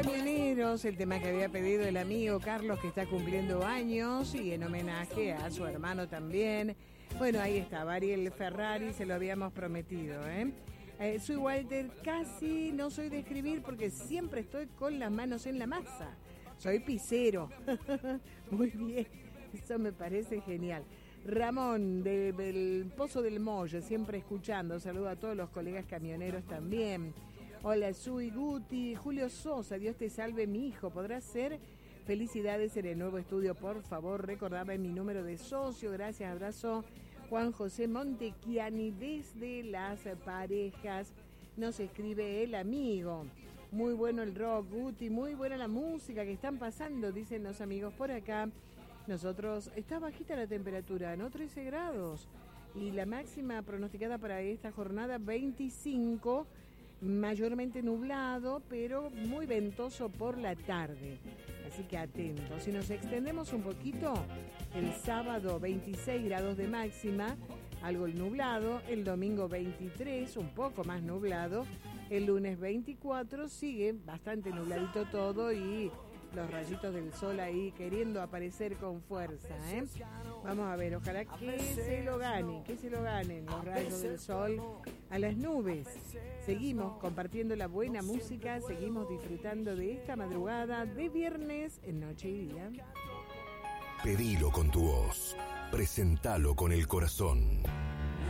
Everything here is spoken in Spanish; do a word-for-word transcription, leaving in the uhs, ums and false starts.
Camioneros, el tema que había pedido el amigo Carlos, que está cumpliendo años, y en homenaje a su hermano también. Bueno, ahí está, Ariel Ferrari, se lo habíamos prometido, ¿eh? Eh, soy Walter, casi no soy de escribir porque siempre estoy con las manos en la masa. Soy pisero. Muy bien, eso me parece genial. Ramón, de, del Pozo del Molle, siempre escuchando. Saludo a todos los colegas camioneros también. Hola, Sui Guti. Julio Sosa, Dios te salve, mi hijo. ¿Podrás ser? Felicidades en el nuevo estudio, por favor. Recordame mi número de socio. Gracias, abrazo. Juan José Montechiani, desde Las Parejas, nos escribe el amigo. Muy bueno el rock, Guti, muy buena la música que están pasando, dicen los amigos por acá. Nosotros, está bajita la temperatura, ¿no? trece grados. Y la máxima pronosticada para esta jornada, veinticinco, mayormente nublado, pero muy ventoso por la tarde. Así que atentos. Si nos extendemos un poquito, el sábado veintiséis grados de máxima, algo nublado, el domingo veintitrés, un poco más nublado, el lunes veinticuatro, sigue bastante nubladito todo y los rayitos del sol ahí queriendo aparecer con fuerza, ¿eh? Vamos a ver, ojalá que se lo gane, que se lo ganen los rayos del sol a las nubes. Seguimos compartiendo la buena música, seguimos disfrutando de esta madrugada de viernes en Noche y Día. Pedilo con tu voz, presentalo con el corazón.